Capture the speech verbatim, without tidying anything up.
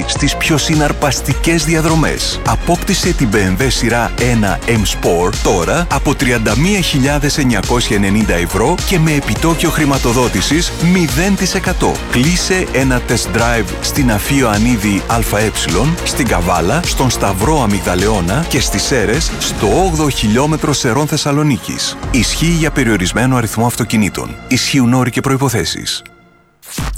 στις πιο συναρπαστικές διαδρομές. Απόκτησε την μπι εμ ντάμπλιου σειρά ένα M Sport τώρα από τριάντα μία χιλιάδες εννιακόσια ενενήντα ευρώ και με επιτόκιο χρηματοδότησης μηδέν τοις εκατό. Κλείσε ένα test drive στην Αφείο Ανίδη ΑΕ, στην Καβάλα, στον Σταυρό Αμυγδαλεώνα και στις Σέρρες, στο όγδοο χιλιόμετρο Σερών Θεσσαλονίκης. Ισχύει για περιορισμένο αριθμό αυτοκινήτων. Ισχύουν όροι και προϋποθέσεις.